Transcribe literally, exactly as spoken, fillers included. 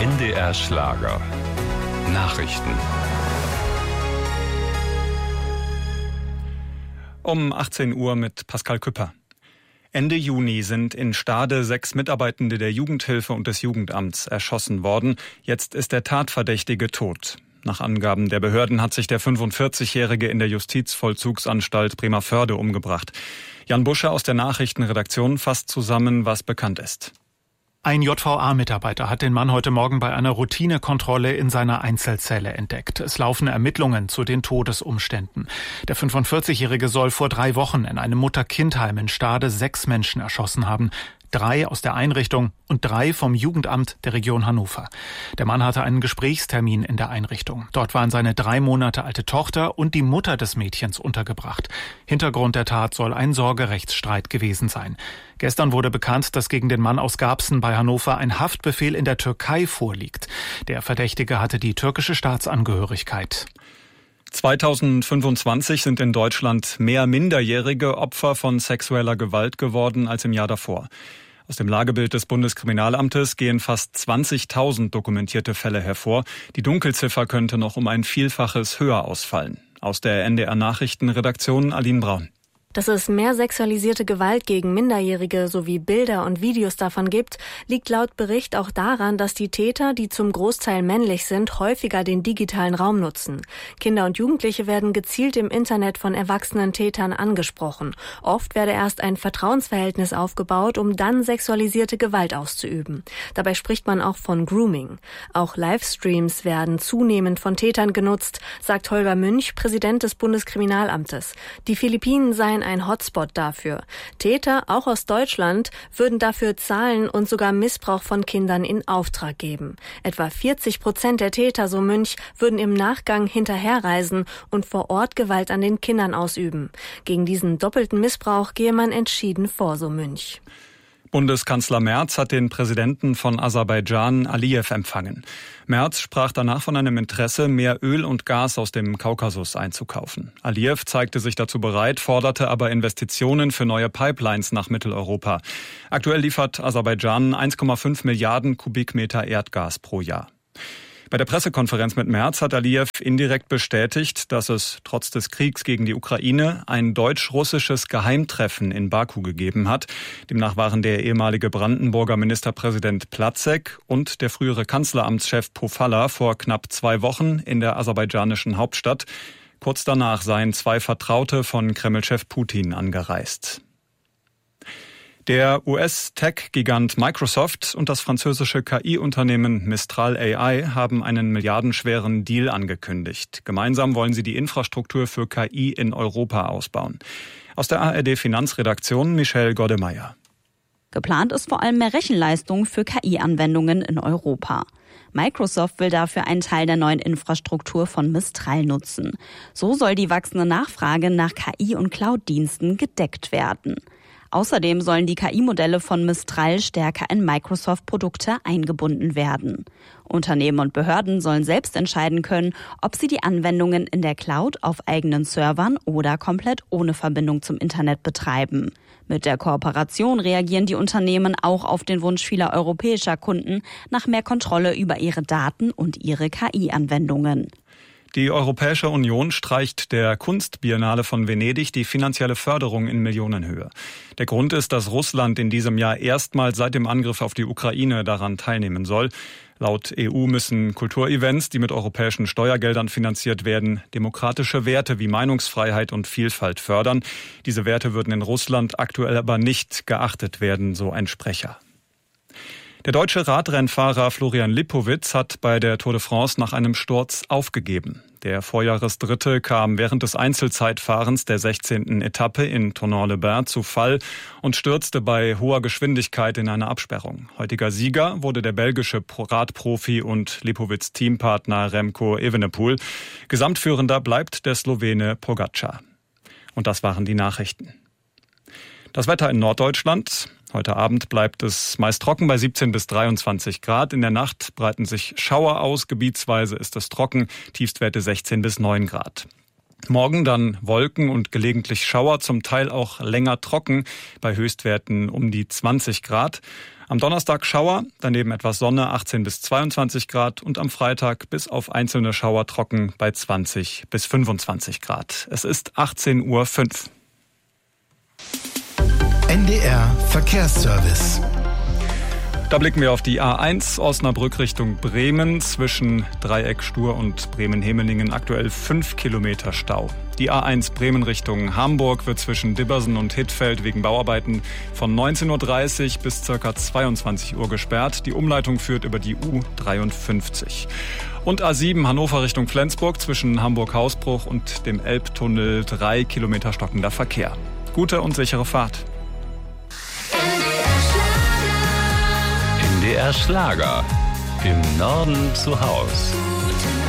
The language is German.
N D R Schlager. Nachrichten. Um achtzehn Uhr mit Pascal Küpper. Ende Juni sind in Stade sechs Mitarbeitende der Jugendhilfe und des Jugendamts erschossen worden. Jetzt ist der Tatverdächtige tot. Nach Angaben der Behörden hat sich der fünfundvierzigjährige in der Justizvollzugsanstalt Bremervörde umgebracht. Jan Busche aus der Nachrichtenredaktion fasst zusammen, was bekannt ist. Ein J V A-Mitarbeiter hat den Mann heute Morgen bei einer Routinekontrolle in seiner Einzelzelle entdeckt. Es laufen Ermittlungen zu den Todesumständen. Der fünfundvierzigjährige soll vor drei Wochen in einem Mutter-Kind-Heim in Stade sechs Menschen erschossen haben. Drei aus der Einrichtung und drei vom Jugendamt der Region Hannover. Der Mann hatte einen Gesprächstermin in der Einrichtung. Dort waren seine drei Monate alte Tochter und die Mutter des Mädchens untergebracht. Hintergrund der Tat soll ein Sorgerechtsstreit gewesen sein. Gestern wurde bekannt, dass gegen den Mann aus Garbsen bei Hannover ein Haftbefehl in der Türkei vorliegt. Der Verdächtige hatte die türkische Staatsangehörigkeit. zweitausendfünfundzwanzig sind in Deutschland mehr minderjährige Opfer von sexueller Gewalt geworden als im Jahr davor. Aus dem Lagebild des Bundeskriminalamtes gehen fast zwanzigtausend dokumentierte Fälle hervor. Die Dunkelziffer könnte noch um ein Vielfaches höher ausfallen. Aus der N D R-Nachrichtenredaktion Aline Braun. Dass es mehr sexualisierte Gewalt gegen Minderjährige sowie Bilder und Videos davon gibt, liegt laut Bericht auch daran, dass die Täter, die zum Großteil männlich sind, häufiger den digitalen Raum nutzen. Kinder und Jugendliche werden gezielt im Internet von erwachsenen Tätern angesprochen. Oft werde erst ein Vertrauensverhältnis aufgebaut, um dann sexualisierte Gewalt auszuüben. Dabei spricht man auch von Grooming. Auch Livestreams werden zunehmend von Tätern genutzt, sagt Holger Münch, Präsident des Bundeskriminalamtes. Die Philippinen seien ein Hotspot dafür. Täter, auch aus Deutschland, würden dafür zahlen und sogar Missbrauch von Kindern in Auftrag geben. Etwa vierzig Prozent der Täter, so Münch, würden im Nachgang hinterherreisen und vor Ort Gewalt an den Kindern ausüben. Gegen diesen doppelten Missbrauch gehe man entschieden vor, so Münch. Bundeskanzler Merz hat den Präsidenten von Aserbaidschan, Alijew, empfangen. Merz sprach danach von einem Interesse, mehr Öl und Gas aus dem Kaukasus einzukaufen. Alijew zeigte sich dazu bereit, forderte aber Investitionen für neue Pipelines nach Mitteleuropa. Aktuell liefert Aserbaidschan eins Komma fünf Milliarden Kubikmeter Erdgas pro Jahr. Bei der Pressekonferenz mit Merz hat Alijew indirekt bestätigt, dass es trotz des Kriegs gegen die Ukraine ein deutsch-russisches Geheimtreffen in Baku gegeben hat. Demnach waren der ehemalige Brandenburger Ministerpräsident Platzek und der frühere Kanzleramtschef Pofalla vor knapp zwei Wochen in der aserbaidschanischen Hauptstadt. Kurz danach seien zwei Vertraute von Kremlchef Putin angereist. Der U S-Tech-Gigant Microsoft und das französische K I-Unternehmen Mistral A I haben einen milliardenschweren Deal angekündigt. Gemeinsam wollen sie die Infrastruktur für K I in Europa ausbauen. Aus der A R D-Finanzredaktion Michelle Goddemeyer. Geplant ist vor allem mehr Rechenleistung für K I-Anwendungen in Europa. Microsoft will dafür einen Teil der neuen Infrastruktur von Mistral nutzen. So soll die wachsende Nachfrage nach K I- und Cloud-Diensten gedeckt werden. Außerdem sollen die K I-Modelle von Mistral stärker in Microsoft-Produkte eingebunden werden. Unternehmen und Behörden sollen selbst entscheiden können, ob sie die Anwendungen in der Cloud auf eigenen Servern oder komplett ohne Verbindung zum Internet betreiben. Mit der Kooperation reagieren die Unternehmen auch auf den Wunsch vieler europäischer Kunden nach mehr Kontrolle über ihre Daten und ihre K I-Anwendungen. Die Europäische Union streicht der Kunstbiennale von Venedig die finanzielle Förderung in Millionenhöhe. Der Grund ist, dass Russland in diesem Jahr erstmals seit dem Angriff auf die Ukraine daran teilnehmen soll. Laut E U müssen Kulturevents, die mit europäischen Steuergeldern finanziert werden, demokratische Werte wie Meinungsfreiheit und Vielfalt fördern. Diese Werte würden in Russland aktuell aber nicht geachtet werden, so ein Sprecher. Der deutsche Radrennfahrer Florian Lipowitz hat bei der Tour de France nach einem Sturz aufgegeben. Der Vorjahresdritte kam während des Einzelzeitfahrens der sechzehnten Etappe in Thonon-les-Bains zu Fall und stürzte bei hoher Geschwindigkeit in eine Absperrung. Heutiger Sieger wurde der belgische Radprofi und Lipowitz-Teampartner Remco Evenepoel. Gesamtführender bleibt der Slowene Pogačar. Und das waren die Nachrichten. Das Wetter in Norddeutschland. Heute Abend bleibt es meist trocken bei siebzehn bis dreiundzwanzig Grad. In der Nacht breiten sich Schauer aus. Gebietsweise ist es trocken. Tiefstwerte sechzehn bis neun Grad. Morgen dann Wolken und gelegentlich Schauer, zum Teil auch länger trocken, bei Höchstwerten um die zwanzig Grad. Am Donnerstag Schauer, daneben etwas Sonne, achtzehn bis zweiundzwanzig Grad und am Freitag bis auf einzelne Schauer trocken bei zwanzig bis fünfundzwanzig Grad. Es ist achtzehn Uhr fünf. N D R Verkehrsservice. Da blicken wir auf die A eins Osnabrück Richtung Bremen zwischen Dreieck Stur und Bremen-Hemelingen aktuell fünf Kilometer Stau. Die A eins Bremen Richtung Hamburg wird zwischen Dibbersen und Hittfeld wegen Bauarbeiten von neunzehn Uhr dreißig bis ca. zweiundzwanzig Uhr gesperrt. Die Umleitung führt über die U dreiundfünfzig. Und A sieben Hannover Richtung Flensburg zwischen Hamburg-Hausbruch und dem Elbtunnel drei Kilometer stockender Verkehr. Gute und sichere Fahrt. N D R Schlager. Im Norden zu Haus.